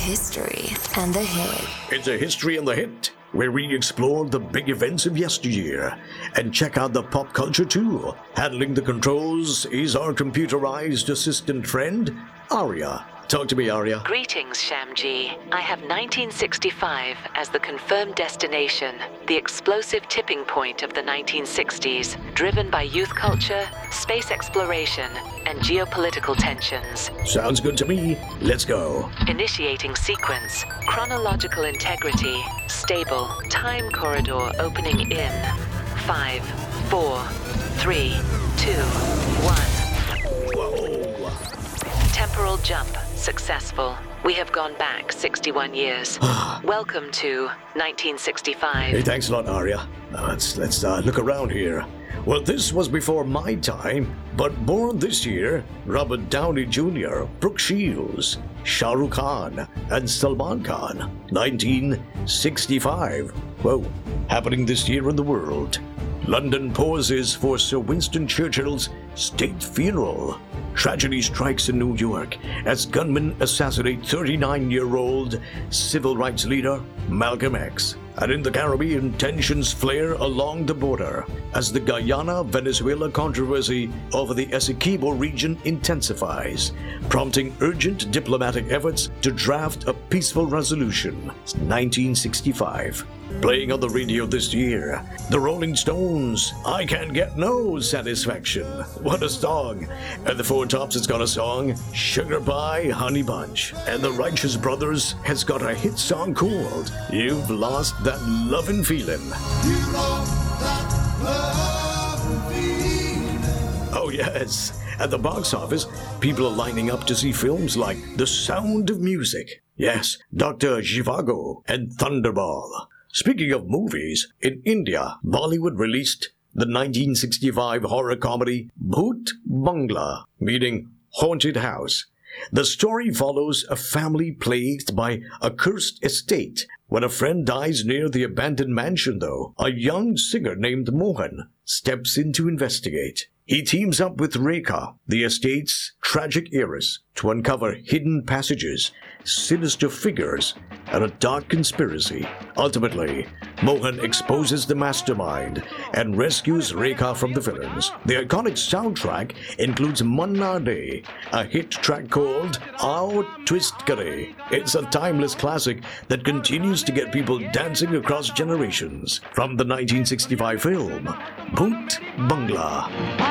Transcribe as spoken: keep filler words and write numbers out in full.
history and the hit. It's a history and the hit, where we explore the big events of yesteryear and check out the pop culture too. Handling the controls is our computerized assistant friend, Arya. Talk to me, Arya. Greetings, Shamji. I have nineteen sixty-five as the confirmed destination, the explosive tipping point of the nineteen sixties, driven by youth culture, space exploration, and geopolitical tensions. Sounds good to me. Let's go. Initiating sequence. Chronological integrity. Stable. Time corridor opening in. Five, four, three, two, one. Whoa. Temporal jump. Successful. We have gone back sixty-one years. Welcome to nineteen sixty-five. Hey, thanks a lot, Arya. Now let's let's uh, look around here. Well, this was before my time, but born this year, Robert Downey Junior, Brooke Shields, Shah Rukh Khan, and Salman Khan. nineteen sixty-five. Whoa, happening this year in the world. London pauses for Sir Winston Churchill's state funeral. Tragedy strikes in New York as gunmen assassinate thirty-nine-year-old civil rights leader Malcolm X. And in the Caribbean, tensions flare along the border as the Guyana-Venezuela controversy over the Essequibo region intensifies, prompting urgent diplomatic efforts to draft a peaceful resolution. nineteen sixty-five. Playing on the radio this year, the Rolling Stones, I Can't Get No Satisfaction. What a song. And the Four Tops has got a song, Sugar Pie Honey Bunch. And the Righteous Brothers has got a hit song called You've Lost That Lovin' Feelin'. You lost that lovin' feeling. Oh yes, at the box office, people are lining up to see films like The Sound of Music. Yes, Doctor Zhivago and Thunderball. Speaking of movies, in India, Bollywood released the nineteen sixty-five horror comedy Bhoot Bangla, meaning haunted house. The story follows a family plagued by a cursed estate. When a friend dies near the abandoned mansion, though, a young singer named Mohan steps in to investigate. He teams up with Rekha, the estate's tragic heiress, to uncover hidden passages, sinister figures, and a dark conspiracy. Ultimately, Mohan exposes the mastermind and rescues Rekha from the villains. The iconic soundtrack includes Manna Day, a hit track called Aao Twist Kare. It's a timeless classic that continues to get people dancing across generations. From the nineteen sixty-five film, Bhoot Bangla.